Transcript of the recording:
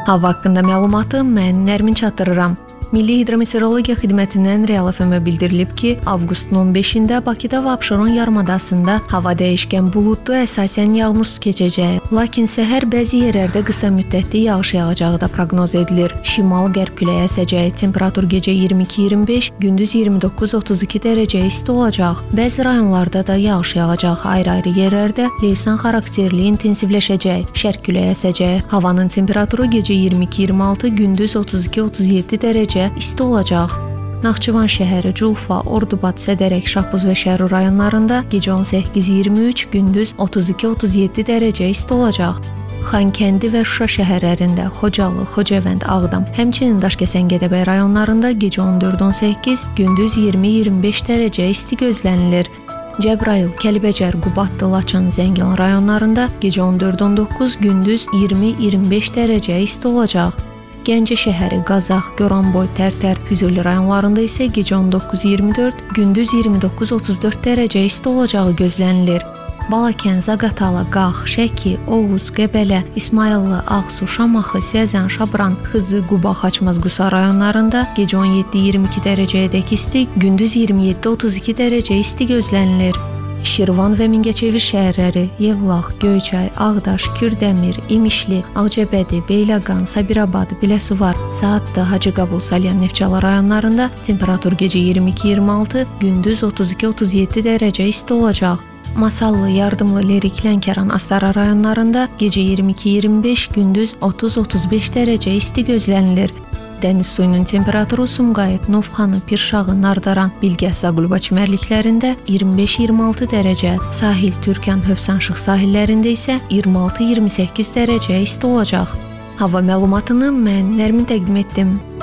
Hava haqqında məlumatı mən Nərmin çatdırıram. Milli Hidrometeorologiya Xidmətindən Real FM-ə bildirilib ki, avqustun 15-də Bakıda və Abşeron yarımadasında hava dəyişkən buludlu, əsasən yağmursuz keçəcəyi, lakin səhər bəzi yerlərdə qısa müddətli yağış yağacağı da proqnoz edilir. Şimal-qərb küləyi əsəcəyi, temperatur gecə 22-25, gündüz 29-32 dərəcə isti olacaq. Bəzi rayonlarda da yağış yağacaq. Ayrı-ayrı yerlərdə leysan xarakterli intensivləşəcək. Şərq küləyi əsəcəyi, havanın temperaturu gecə 22-26, gündüz 32-37 dərəcə isti olacaq. Naxçıvan şəhəri, Culfa, Ordubad, Sədərək, Şahbuz və Şərur rayonlarında gecə 18-23, gündüz 32-37 dərəcə isti olacaq. Xankəndi və Şuşa şəhərlərində, Xocalı, Xocavənd, Ağdam, həmçinin Daşkəsən, Gədəbəy rayonlarında gecə 14-18, gündüz 20-25 dərəcə isti gözlənilir. Cəbrayıl, Kəlbəcər, Qubadlı, Laçın, Zəngilan rayonlarında gecə 14-19, gündüz 20-25 dərəcə isti olacaq. Gəncə şəhəri, Qazax, Goranboy, Tərtər, Füzuli rayonlarında isə gecə 19-24, gündüz 29-34 dərəcə isti olacağı gözlənilir. Balakən, Zaqatala, Qax, Şəki, Oğuz, Qəbələ, İsmayıllı, Ağsu, Şamaxı, Səzən, Şabran, Xızı, Quba, Xaçmaz, Qusa rayonlarında gecə 17-22 dərəcəyədək isti, gündüz 27-32 dərəcə isti gözlənilir. Şirvan və Mingəçevir şəhərləri, Yevlax, Göyçay, Ağdaş, Kürdəmir, İmişli, Ağcabədi, Beyləqan, Sabirabad, Biləsuvar, Saatlı, Hacıqabul, Salyan, Neftçala rayonlarında temperatur gecə 22-26, gündüz 32-37 dərəcə isti olacaq. Masallı, Yardımlı, Lerik, Lənkəran, Astara rayonlarında gecə 22-25, gündüz 30-35 dərəcə isti gözlənilir. Dəniz suyunun temperaturu Sumqayıt, Novxanı, Pirşağı, Nardaran, Bilgəh, Zaqulba çimərliklərində 25-26 dərəcə, sahil, Türkan, Hövsanşıq sahillərində isə 26-28 dərəcə isti olacaq. Hava məlumatını mən Nərmin təqdim etdim.